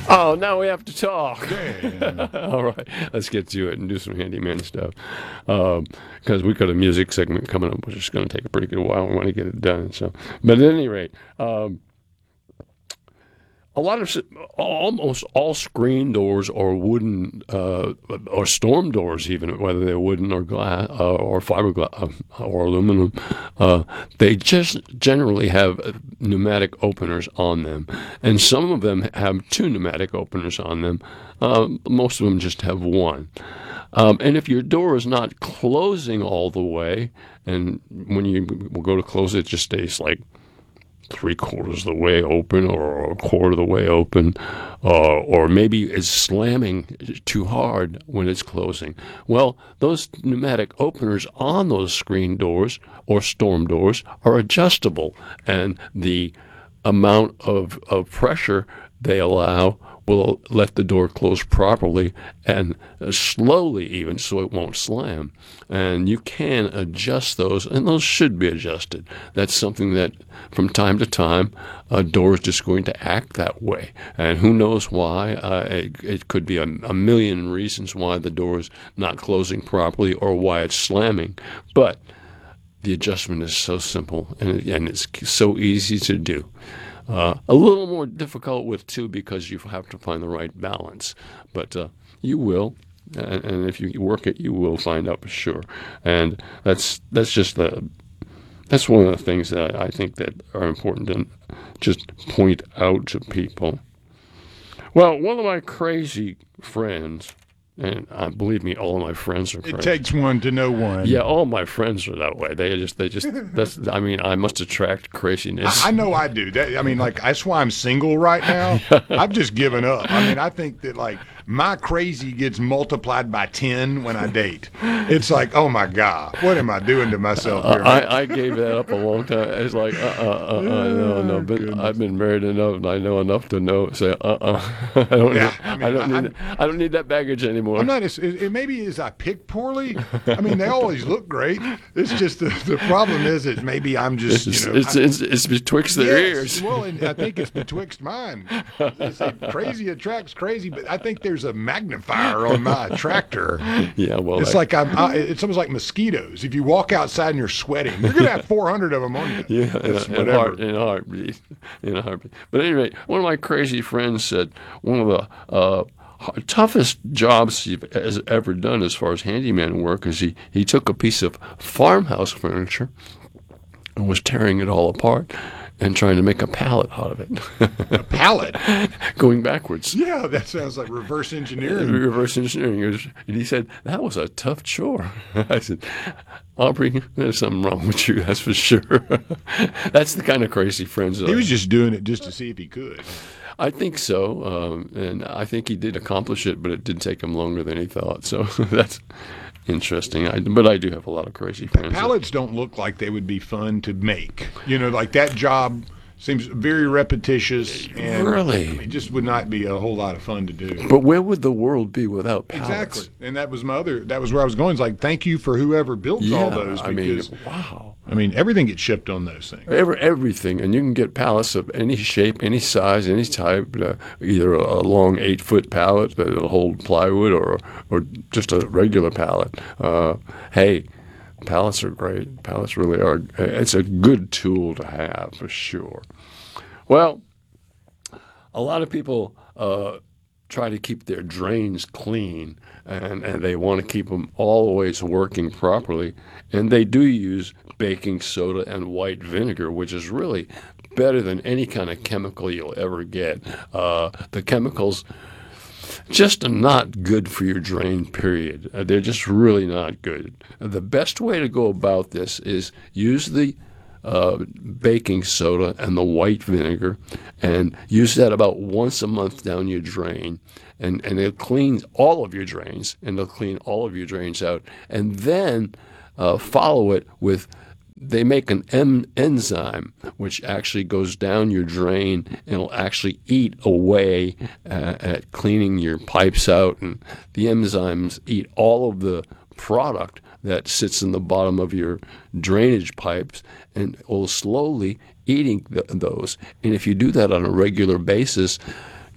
Oh, now we have to talk. Yeah. All right, let's get to it and do some handyman stuff. Because we got a music segment coming up, which is going to take a pretty good while. We want to get it done. So, but at any rate, a lot of almost all screen doors or wooden or storm doors, even whether they're wooden or glass or fiberglass or aluminum, they just generally have pneumatic openers on them, and some of them have two pneumatic openers on them. Most of them just have one. And if your door is not closing all the way, and when you will go to close it, just stays like 3/4 of the way open or a quarter of the way open, or maybe it's slamming too hard when it's closing. Well, those pneumatic openers on those screen doors or storm doors are adjustable, and the amount of pressure they allow will let the door close properly and slowly even, so it won't slam. And you can adjust those, and those should be adjusted. That's something that from time to time a door is just going to act that way. And who knows why. It could be a million reasons why the door is not closing properly or why it's slamming. But the adjustment is so simple, and it's so easy to do. A little more difficult with two because you have to find the right balance, but you will, and if you work it, you will find out for sure. And that's one of the things that I think that are important to just point out to people. Well, one of my crazy friends. And believe me, all of my friends are crazy. It takes one to know one. Yeah, all my friends are that way. They just. That's. I mean, I must attract craziness. I know I do. That's why I'm single right now. I've just given up. I mean, I think that my crazy gets multiplied by 10 when I date. It's like, oh my God, what am I doing to myself here? I gave that up a long time. It's like, no. But goodness. I've been married enough, and I know enough to know. Say, I don't need that baggage anymore. I'm not. Maybe as I pick poorly. I mean, they always look great. It's just the problem is that maybe I'm just it's betwixt their ears. Well, and I think it's betwixt mine. They say crazy attracts crazy, but I think there's a magnifier on my attractor. Yeah, well, it's like it's almost like mosquitoes. If you walk outside and you're sweating, you're gonna have 400 of them on you. Yeah, in a heartbeat. But anyway, one of my crazy friends said one of the toughest jobs he has ever done as far as handyman work is he took a piece of farmhouse furniture and was tearing it all apart and trying to make a pallet out of it. A pallet? Going backwards. Yeah, that sounds like reverse engineering. Reverse engineering. And he said, that was a tough chore. I said, Aubrey, there's something wrong with you, that's for sure. That's the kind of crazy friends. He was just doing it just to see if he could. I think so, and I think he did accomplish it, but it did take him longer than he thought. So that's interesting. But I do have a lot of crazy friends. Pallets don't look like they would be fun to make. Like that job seems very repetitious, and really, it just would not be a whole lot of fun to do. But where would the world be without pallets? Exactly, and that was where I was going. It's like, thank you for whoever built all those. Because, wow. I mean, everything gets shipped on those things. Everything, and you can get pallets of any shape, any size, any type. Either a long 8-foot pallet that'll hold plywood, or just a regular pallet. Hey, pallets are great. Pallets really are. It's a good tool to have for sure. Well, a lot of people try to keep their drains clean, and they want to keep them always working properly, and they do use baking soda and white vinegar, which is really better than any kind of chemical you'll ever get. The chemicals just are not good for your drain, period. They're just really not good. The best way to go about this is use the baking soda and the white vinegar, and use that about once a month down your drain, and it'll clean all of your drains, and it'll clean all of your drains out. And then follow it with, they make an enzyme which actually goes down your drain and will actually eat away at cleaning your pipes out, and the enzymes eat all of the product that sits in the bottom of your drainage pipes and will slowly eating those. And if you do that on a regular basis,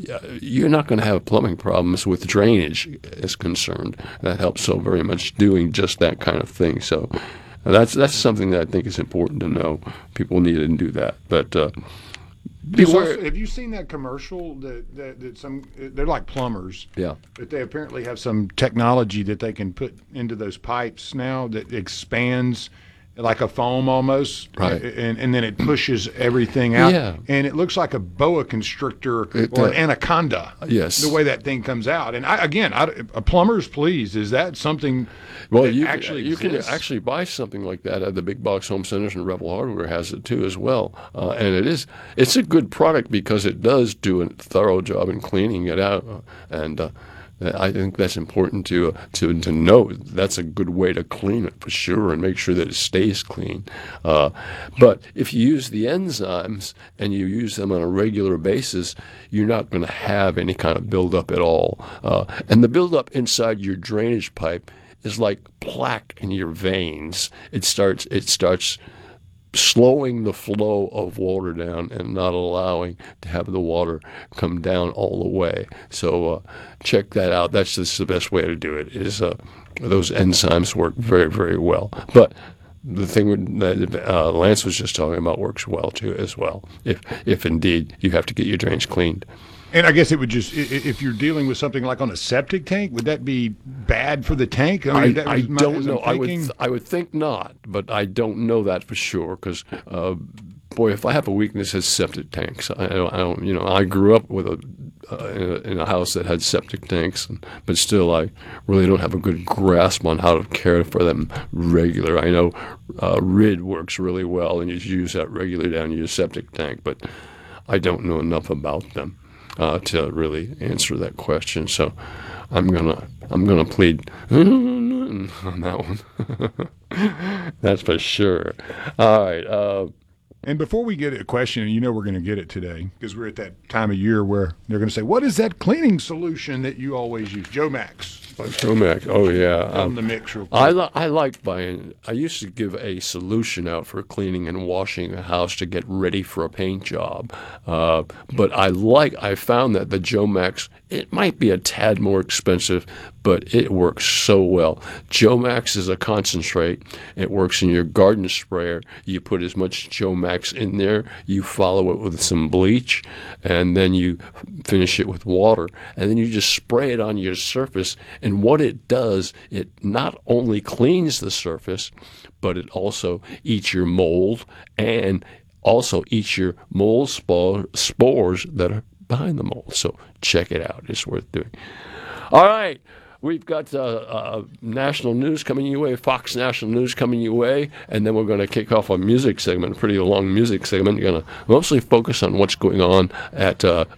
you're not going to have plumbing problems with drainage is concerned. That helps so very much doing just that kind of thing. So that's something that I think is important to know. People need to do that. But beware. Have you seen that commercial that some they're like plumbers? Yeah. But they apparently have some technology that they can put into those pipes now that expands like a foam almost, right? And then it pushes everything out. Yeah. And it looks like a boa constrictor or an anaconda. Yes. The way that thing comes out. And a plumber's please, is that something? Well, that you can actually buy something like that at the big box home centers, and Rebel Hardware has it too as well. And it's a good product because it does do a thorough job in cleaning it out. And I think that's important to know. That's a good way to clean it for sure, and make sure that it stays clean. But if you use the enzymes and you use them on a regular basis, you're not going to have any kind of buildup at all. And the buildup inside your drainage pipe is like plaque in your veins. It starts slowing the flow of water down and not allowing to have the water come down all the way. So check that out. That's just the best way to do it. Is those enzymes work very, very well. But the thing that Lance was just talking about works well too as well. If indeed you have to get your drains cleaned. And I guess it would just, if you're dealing with something like on a septic tank, would that be bad for the tank? I don't know. I would think not, but I don't know that for sure because, boy, if I have a weakness as septic tanks, I don't. I grew up with in a house that had septic tanks, but still, I really don't have a good grasp on how to care for them regular. I know RID works really well, and you use that regularly down your septic tank, but I don't know enough about them to really answer that question. So I'm gonna plead on that one. That's for sure. All right. And before we get a question, and we're going to get it today because we're at that time of year where they're going to say, "What is that cleaning solution that you always use?" Joe Max. Joe Max. Oh yeah. On the mix real quick. I like buying. I used to give a solution out for cleaning and washing a house to get ready for a paint job, but I found that the Joe Max, it might be a tad more expensive, but it works so well. Joe Max is a concentrate. It works in your garden sprayer. You put as much Joe Max in there. You follow it with some bleach, and then you finish it with water, and then you just spray it on your surface. And what it does, it not only cleans the surface, but it also eats your mold and also eats your mold spores that are behind the mold. So check it out. It's worth doing. All right. We've got national news coming your way, Fox National News coming your way, and then we're going to kick off a music segment, a pretty long music segment. We're going to mostly focus on what's going on at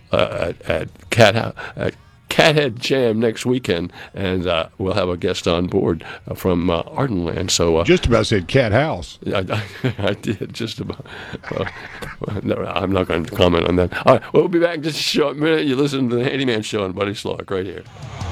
Cathead Jam next weekend, and we'll have a guest on board from Ardenland. So just about said Cat House. I did just about. No, I'm not going to comment on that. All right, we'll be back in just a short minute. You listen to the Handyman Show on Buddy Schlark right here.